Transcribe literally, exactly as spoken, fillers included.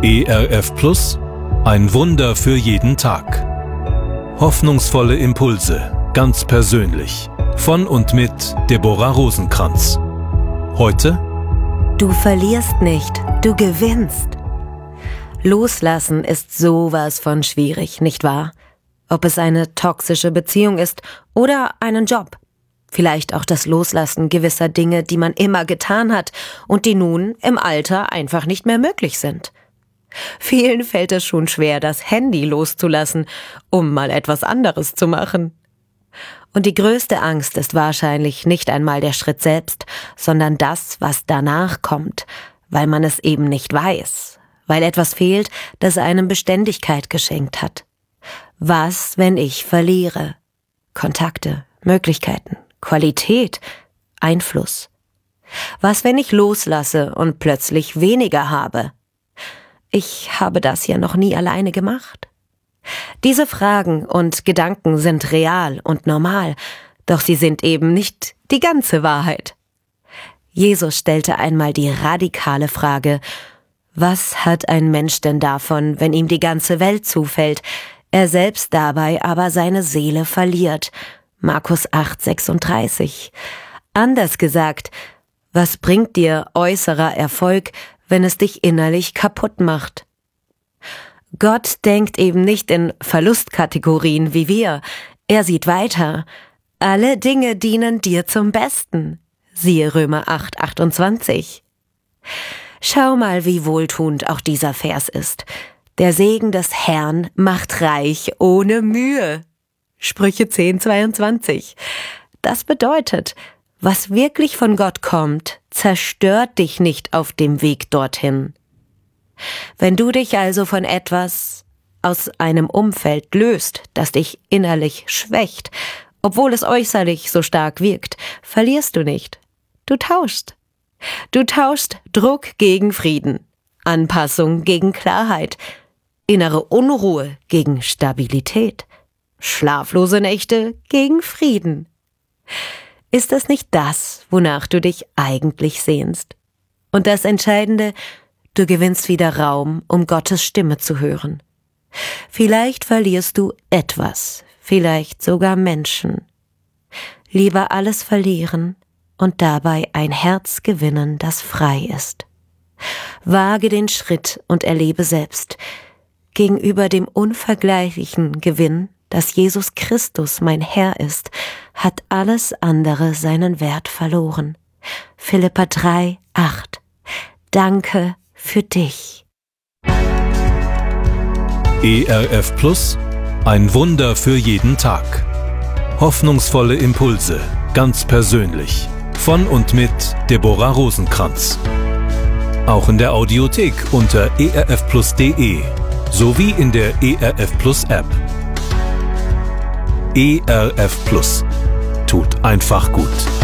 E R F Plus, ein Wunder für jeden Tag. Hoffnungsvolle Impulse, ganz persönlich. Von und mit Deborah Rosenkranz. Heute: Du verlierst nicht, du gewinnst. Loslassen ist sowas von schwierig, nicht wahr? Ob es eine toxische Beziehung ist oder einen Job. Vielleicht auch das Loslassen gewisser Dinge, die man immer getan hat und die nun im Alter einfach nicht mehr möglich sind. Vielen fällt es schon schwer, das Handy loszulassen, um mal etwas anderes zu machen. Und die größte Angst ist wahrscheinlich nicht einmal der Schritt selbst, sondern das, was danach kommt, weil man es eben nicht weiß, weil etwas fehlt, das einem Beständigkeit geschenkt hat. Was, wenn ich verliere? Kontakte, Möglichkeiten, Qualität, Einfluss. Was, wenn ich loslasse und plötzlich weniger habe? Ich habe das ja noch nie alleine gemacht. Diese Fragen und Gedanken sind real und normal, doch sie sind eben nicht die ganze Wahrheit. Jesus stellte einmal die radikale Frage: Was hat ein Mensch denn davon, wenn ihm die ganze Welt zufällt, er selbst dabei aber seine Seele verliert? Markus acht sechsunddreißig. Anders gesagt: Was bringt dir äußerer Erfolg, wenn es dich innerlich kaputt macht? Gott denkt eben nicht in Verlustkategorien wie wir. Er sieht weiter. Alle Dinge dienen dir zum Besten. Siehe Römer acht achtundzwanzig. Schau mal, wie wohltuend auch dieser Vers ist. Der Segen des Herrn macht reich ohne Mühe. Sprüche zehn zweiundzwanzig. Das bedeutet, was wirklich von Gott kommt, zerstört dich nicht auf dem Weg dorthin. Wenn du dich also von etwas aus einem Umfeld löst, das dich innerlich schwächt, obwohl es äußerlich so stark wirkt, verlierst du nicht. Du tauschst. Du tauschst Druck gegen Frieden, Anpassung gegen Klarheit, innere Unruhe gegen Stabilität, schlaflose Nächte gegen Frieden. Ist das nicht das, wonach du dich eigentlich sehnst? Und das Entscheidende: Du gewinnst wieder Raum, um Gottes Stimme zu hören. Vielleicht verlierst du etwas, vielleicht sogar Menschen. Lieber alles verlieren und dabei ein Herz gewinnen, das frei ist. Wage den Schritt und erlebe selbst: Gegenüber dem unvergleichlichen Gewinn, dass Jesus Christus mein Herr ist, hat alles andere seinen Wert verloren. Philipper drei acht. Danke für dich. E R F Plus, ein Wunder für jeden Tag. Hoffnungsvolle Impulse, ganz persönlich. Von und mit Deborah Rosenkranz. Auch in der Audiothek unter e r f plus punkt d e sowie in der E R F Plus App. E R F Plus. Tut einfach gut.